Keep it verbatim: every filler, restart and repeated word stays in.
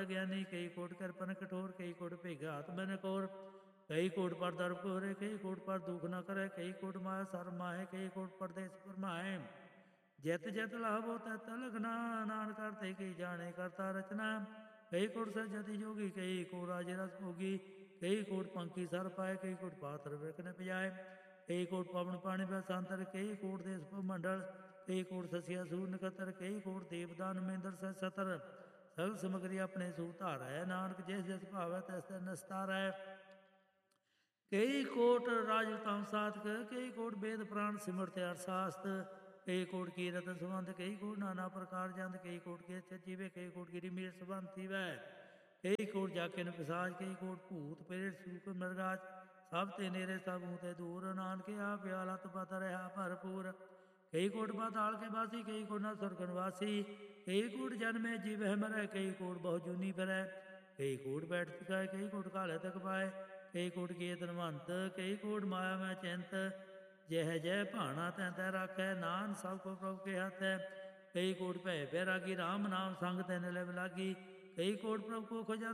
ਗਿਆਨੀ, ਕਈ ਕੋਟ ਕਿਰਪਨ ਕਠੋਰ, ਕਈ ਕੋਟ ਭੇਗਾ ਹੱਥ ਬਨ ਕੋਰ, ਕਈ ਕੋਟ ਪਰ ਦਰ ਕੋਰੇ, ਕਈ ਕੋਟ ਪਰ ਦੁਖ ਨ ਕਰੇ, ਕਈ ਕੋਟ ਮਾਇਆ ਸਰ ਮਾਹੇ, ਕਈ ਕੋਟ ਪਰਦੇਸ ਪਰਮਾਏ। ਜਿਤ ਜਿਤ ਲਾਭੋ ਤਤ ਲਖਨਾ, ਨਾਨਕ ਕਰਤੇ ਕੀ ਜਾਣੇ ਕਰਤਾ ਰਚਨਾ। ਕਈ ਕੋਟ ਸਜਤੀ ਜੋਗੀ, ਕਈ ਕੋਟ ਰਾਜੇ ਰਸ ਭੋਗੀ, ਕਈ ਕੋਟ ਪੰਕੀ ਸਰ ਪਾਏ, ਕਈ ਕੋਟ ਪਾਤਰ ਵਿਕਨ ਪਜਾਏ, ਕਈ ਕੋਟ ਪਵਨ ਪਾਣੀ ਬਸੰਤਰ, ਕਈ ਕੋਟ ਦੇਸ ਮੰਡਲ, ਕਈ ਕੋਟ ਸਸਿਆ ਸੂਰ ਨਖਤਰ, ਕਈ ਕੋਟ ਦੇਵਦਾਨ ਮੇਂਦਰ ਸ ਸਤਰ। ਸਗਲ ਸਮਗਰੀ ਆਪਣੇ ਸੂ ਧਾਰੈ, ਨਾਨਕ ਜਿਸ ਜਿਸ ਭਾਵੈ ਤਿਸ ਤਿਸ ਨਿਸਤਾਰੈ। ਕਈ ਕੋਟ ਰਾਜਤਾਮ ਸਾਧਕ, ਕਈ ਕੋਟ ਵੇਦ ਪ੍ਰਾਣ ਸਿਮਰਤ ਅਰ ਸਾਸਤ, ਕਈ ਕੋਟ ਕੀਰਤ ਸੁਬੰਧ, ਕਈ ਕੋਟ ਨਾਨਾ ਪ੍ਰਕਾਰ ਜੰਦ, ਕਈ ਕੋਟ ਕੇ ਜੀਵੇ, ਕਈ ਕੋਟ ਗਿਰੀ ਮੀਰ ਸੁਬੰਧ ਥੀਵੈ, ਕਈ ਕੋਟ ਜਾਕਿਨ ਪਿਸਾਜ, ਕਈ ਕੋਟ ਭੂਤ ਪ੍ਰੇਤ ਸੂਕ ਮਰਗਾਜ, ਸਭ ਤੇ ਨੇਰੇ ਸਭ ਤੇ ਦੂਰ, ਨਾਨਕ ਆਪ ਆਲਤ ਪਤ ਰਹਾ ਭਰਪੂਰ। ਕਈ ਕੋਟ ਪਾਤਾਲ ਕੇ ਵਾਸੀ, ਕਈ ਕੋਟ ਨ ਸੁਰਗਨ ਵਾਸੀ, ਕਈ ਕੋਟ ਜਨਮੇ ਜੀਵਹਿ ਮਰੈ, ਕਈ ਕੋਟ ਬਹੁ ਜੂਨੀ ਫਿਰੈ, ਕਈ ਕੋਟ ਬੈਠ ਚੁਕਾਏ, ਕਈ ਕੋਟ ਕਾਲੇ ਤਕ ਪਾਏ, ਕਈ ਕੋਟ ਕੀਏ ਧਨਵੰਤ, ਕਈ ਕੋਟ ਮਾਇਆ ਮੈਂ ਚਿੰਤ, ਜਹ ਜਹ ਭਾਣਾ ਤੈ ਤੈ ਰਾਖੈ, ਨਾਨ ਸਭ ਕੋ ਪ੍ਰਭੁ ਕੇ ਹੱਥ ਹੈ। ਕਈ ਕੋਟ ਭੈ ਬੈਰਾਗੀ, ਰਾਮ ਨਾਮ ਸੰਗ ਤਿਨ ਲਿਵ ਲਾਗੀ, ਕਈ ਕੋਟ ਪ੍ਰਭੁ ਕੋ ਖੋਜੰ